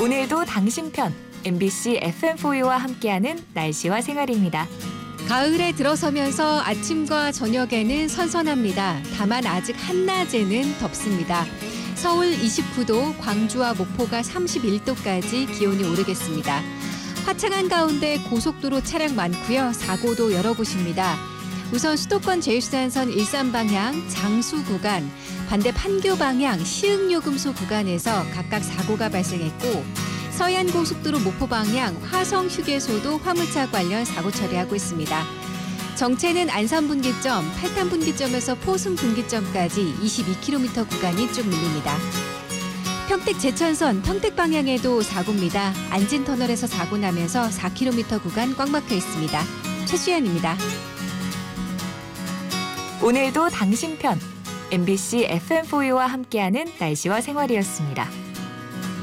오늘도 당신 편 MBC FM4U와 함께하는 날씨와 생활입니다. 가을에 들어서면서 아침과 저녁에는 선선합니다. 다만 아직 한낮에는 덥습니다. 서울 29도, 광주와 목포가 31도까지 기온이 오르겠습니다. 화창한 가운데 고속도로 차량 많고요. 사고도 여러 곳입니다. 우선 수도권 제1수단선 일산 방향 장수 구간, 반대 판교 방향 시흥요금소 구간에서 각각 사고가 발생했고, 서해안 고속도로 목포 방향 화성 휴게소도 화물차 관련 사고 처리하고 있습니다. 정체는 안산 분기점, 팔탄 분기점에서 포승 분기점까지 22km 구간이 쭉 밀립니다. 평택 제천선 평택 방향에도 사고입니다. 안진터널에서 사고 나면서 4km 구간 꽉 막혀 있습니다. 최수연입니다. 오늘도 당신 편 MBC FM4U와 함께하는 날씨와 생활이었습니다.